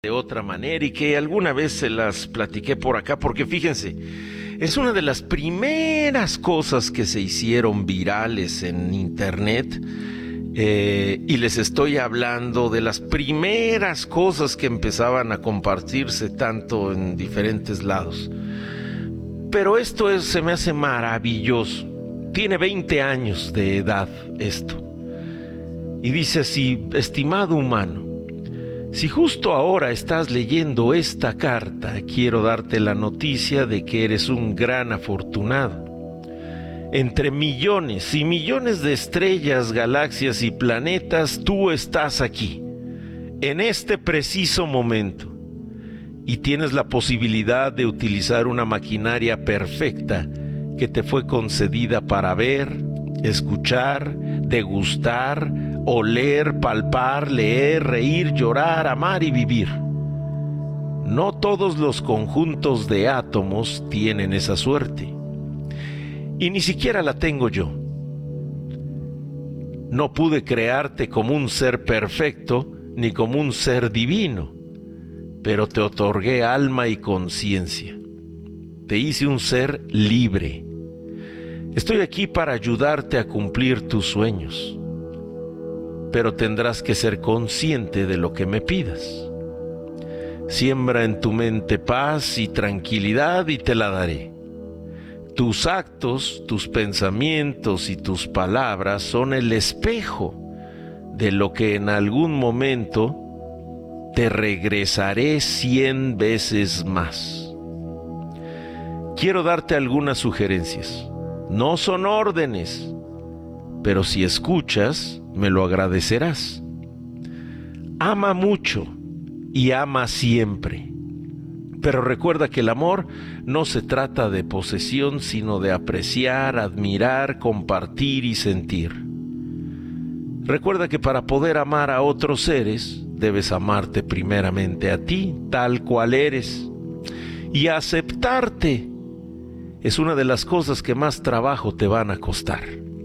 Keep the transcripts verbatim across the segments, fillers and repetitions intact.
de otra manera y que alguna vez se las platiqué por acá, porque fíjense, es una de las primeras cosas que se hicieron virales en internet, eh, y les estoy hablando de las primeras cosas que empezaban a compartirse tanto en diferentes lados. Pero esto es, se me hace maravilloso. Tiene veinte años de edad esto. Y dice así: estimado humano, si justo ahora estás leyendo esta carta, quiero darte la noticia de que eres un gran afortunado. Entre millones y millones de estrellas, galaxias y planetas, tú estás aquí, en este preciso momento, y tienes la posibilidad de utilizar una maquinaria perfecta que te fue concedida para ver, escuchar, degustar, oler, palpar, leer, reír, llorar, amar y vivir. No todos los conjuntos de átomos tienen esa suerte. Y ni siquiera la tengo yo. No pude crearte como un ser perfecto ni como un ser divino, pero te otorgué alma y conciencia. Te hice un ser libre. Estoy aquí para ayudarte a cumplir tus sueños, pero tendrás que ser consciente de lo que me pidas. Siembra en tu mente paz y tranquilidad y te la daré. Tus actos, tus pensamientos y tus palabras son el espejo de lo que en algún momento te regresaré cien veces más. Quiero darte algunas sugerencias. No son órdenes, pero si escuchas, me lo agradecerás. Ama mucho y ama siempre. Pero recuerda que el amor no se trata de posesión, sino de apreciar, admirar, compartir y sentir. Recuerda que para poder amar a otros seres, debes amarte primeramente a ti, tal cual eres. Y aceptarte es una de las cosas que más trabajo te van a costar.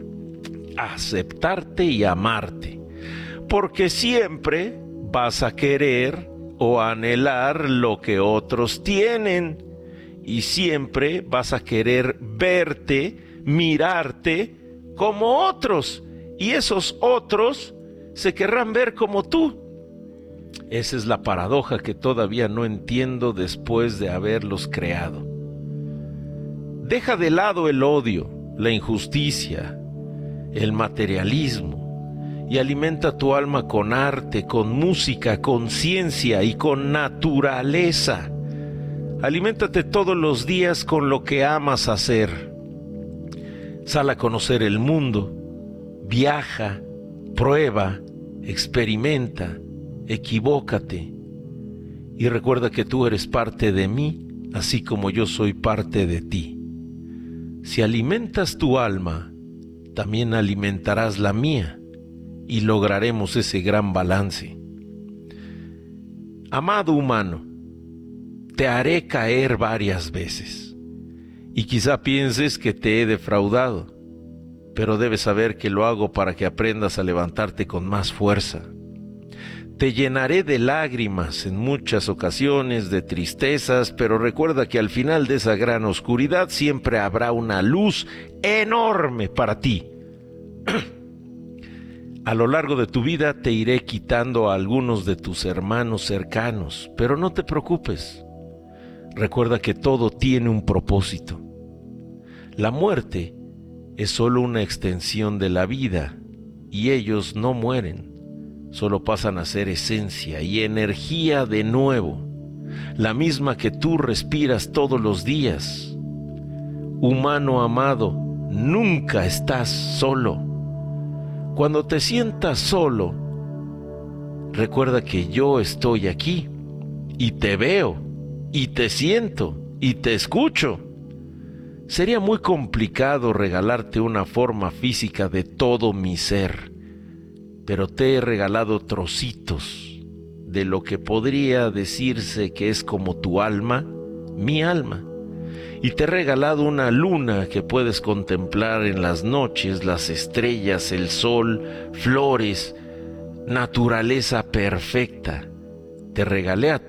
Aceptarte y amarte. Porque siempre vas a querer o anhelar lo que otros tienen, y siempre vas a querer verte, mirarte como otros, y esos otros se querrán ver como tú. Esa es la paradoja que todavía no entiendo después de haberlos creado. Deja de lado el odio, la injusticia, el materialismo, y alimenta tu alma con arte, con música, con ciencia y con naturaleza. Aliméntate todos los días con lo que amas hacer. Sal a conocer el mundo, viaja, prueba, experimenta, equivócate. Y recuerda que tú eres parte de mí, así como yo soy parte de ti. Si alimentas tu alma, también alimentarás la mía. Y lograremos ese gran balance. Amado humano, te haré caer varias veces. Y quizá pienses que te he defraudado, pero debes saber que lo hago para que aprendas a levantarte con más fuerza. Te llenaré de lágrimas en muchas ocasiones, de tristezas, pero recuerda que al final de esa gran oscuridad siempre habrá una luz enorme para ti. A lo largo de tu vida te iré quitando a algunos de tus hermanos cercanos, pero no te preocupes. Recuerda que todo tiene un propósito. La muerte es solo una extensión de la vida, y ellos no mueren, solo pasan a ser esencia y energía de nuevo, la misma que tú respiras todos los días. Humano amado, nunca estás solo. Cuando te sientas solo, recuerda que yo estoy aquí, y te veo, y te siento, y te escucho. Sería muy complicado regalarte una forma física de todo mi ser, pero te he regalado trocitos de lo que podría decirse que es como tu alma, mi alma. Y te he regalado una luna que puedes contemplar en las noches, las estrellas, el sol, flores, naturaleza perfecta. Te regalé a